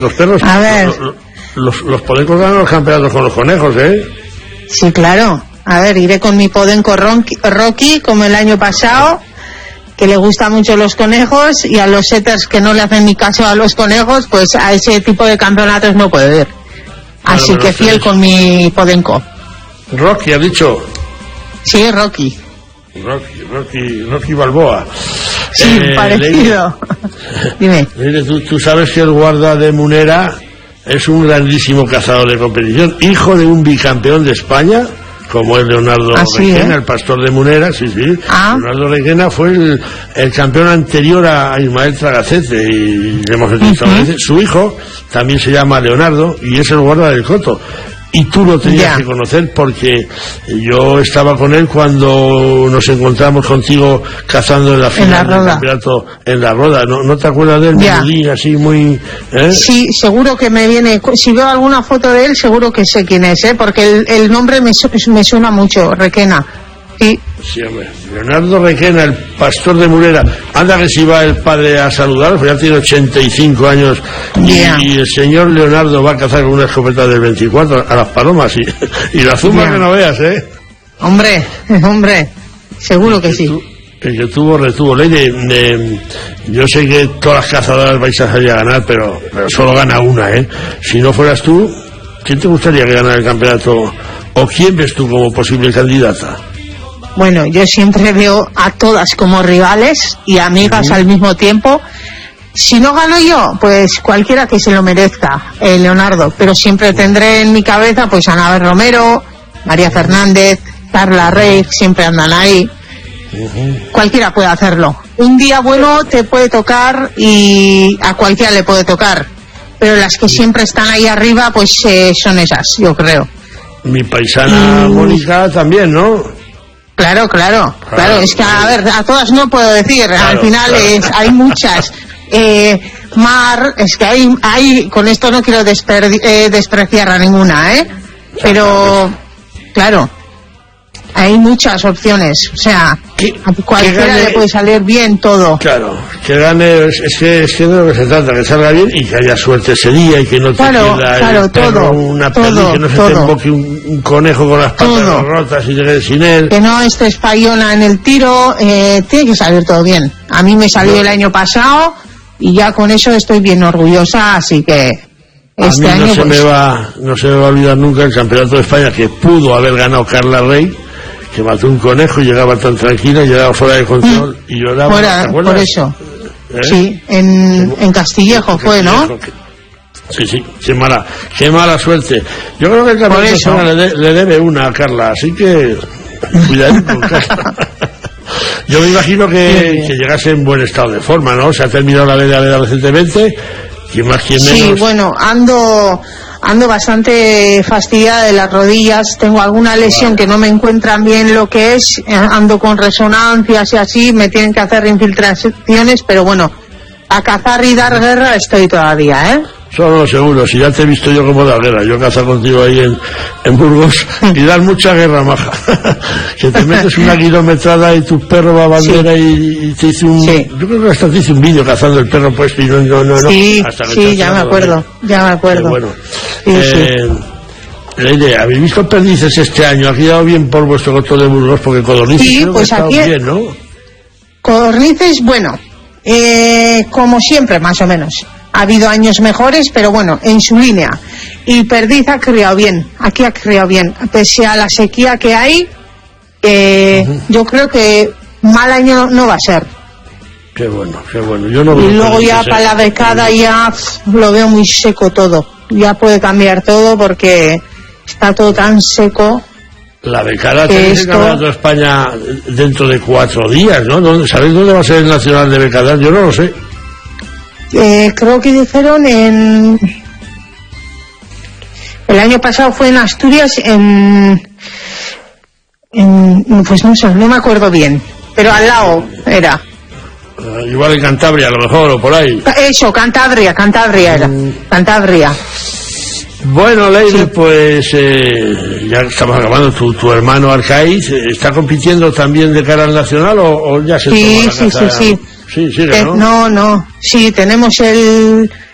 Los perros, a ver, los podencos ganan los campeonatos con los conejos, ¿eh? Sí, claro. A ver, iré con mi podenco Rocky, como el año pasado, que le gustan mucho los conejos, y a los setters que no le hacen ni caso a los conejos, pues a ese tipo de campeonatos no puedo ir. Así que fiel con mi podenco. Rocky, ha dicho. Sí, Rocky. Rocky Balboa. Sí, parecido. Dime. Tú sabes que el guarda de Munera es un grandísimo cazador de competición, hijo de un bicampeón de España, como es Leonardo Requena, el pastor de Munera, sí. Leonardo Requena fue el campeón anterior a Ismael Tragacete, y le hemos entrevistado. Su hijo también se llama Leonardo y es el guarda del Coto. Y tú lo tenías que conocer porque yo estaba con él cuando nos encontramos contigo cazando en la final del campeonato en La Roda. ¿No te acuerdas de él? Menudín, así muy... Sí, seguro que me viene... Si veo alguna foto de él, seguro que sé quién es, porque el nombre me suena mucho, Requena. Sí. Sí, hombre. Leonardo Requena, el pastor de Munera. Anda que si va el padre a saludar, pues ya tiene 85 años. Y el señor Leonardo va a cazar con una escopeta del 24 a las palomas y la zumba que no veas, ¿eh? Hombre, seguro que sí. El que tuvo, retuvo. Leire, yo sé que todas las cazadoras vais a salir a ganar, pero solo gana una, ¿eh? Si no fueras tú, ¿quién te gustaría que ganara el campeonato? ¿O quién ves tú como posible candidata? Bueno, yo siempre veo a todas como rivales y amigas al mismo tiempo. Si no gano yo, pues cualquiera que se lo merezca, Leonardo, pero siempre tendré en mi cabeza pues a Anabel Romero, María Fernández, Carla Rey, siempre andan ahí. Cualquiera puede hacerlo. Un día bueno te puede tocar y a cualquiera le puede tocar, pero las que siempre están ahí arriba pues son esas, yo creo. Mi paisana Mónica también, ¿no? Claro, es que a ver, a todas no puedo decir, al final hay muchas. Mar, es que hay, con esto no quiero despreciar a ninguna, pero claro, hay muchas opciones, o sea, a cualquiera le puede salir bien todo. Claro, que gane, es que de lo que se trata, que salga bien y que haya suerte ese día y que no te pierda el perro, una perdiz, que no se te emboque un conejo con las patas rotas y te quedes sin él. Que no estés fallona en el tiro, tiene que salir todo bien. A mí me salió el año pasado y ya con eso estoy bien orgullosa, así que este año no se me va a olvidar nunca el campeonato de España que pudo haber ganado Carla Rey, que mató un conejo y llegaba tan tranquila, llegaba fuera de control y lloraba. Por eso. Sí, en Castillejo fue, ¿no? Sí, qué mala suerte. Yo creo que el campeonato de España le debe una a Carla, así que cuidado con Carla. Yo me imagino que llegase en buen estado de forma, ¿no? Se ha terminado la veda recientemente. ¿Quién más, quién menos? Sí, bueno, ando bastante fastidiada de las rodillas, tengo alguna lesión que no me encuentran bien lo que es, ando con resonancias y así, me tienen que hacer infiltraciones, pero bueno, a cazar y dar guerra estoy todavía, ¿eh? Solo seguro, si ya te he visto yo como da guerra, yo cazo contigo ahí en Burgos y das mucha guerra, maja. Que te metes una kilometrada y tu perro va a bandera y te hice yo creo que hasta te hice un vídeo cazando el perro puesto y no. Sí, ya me acuerdo. Bueno. Leire, ¿habéis visto perdices este año? ¿Ha quedado bien por vuestro Coto de Burgos? Porque codornices creo que ha estado bien, ¿no? Codornices, bueno, como siempre, más o menos. Ha habido años mejores, pero bueno, en su línea. Y perdiz ha criado bien, aquí ha criado bien. Pese a la sequía que hay, yo creo que mal año no va a ser. Qué bueno. Yo no y luego ya para la becada ya lo veo muy seco todo. Ya puede cambiar todo porque está todo tan seco. La becada tenéis el Campeonato de España dentro de 4 días, ¿no? ¿Sabéis dónde va a ser el Nacional de Becadas? Yo no lo sé. Creo que dijeron el año pasado fue en Asturias, pues no sé, no me acuerdo bien, pero al lado era. Igual en Cantabria, a lo mejor, o por ahí. Eso, Cantabria era. Cantabria. Bueno, Leire, pues ya estamos acabando. ¿Tu hermano Arcaiz está compitiendo también de cara al Nacional o ya se toma la casa? Sí. Sí, sigue, ¿no? No. Sí, tenemos el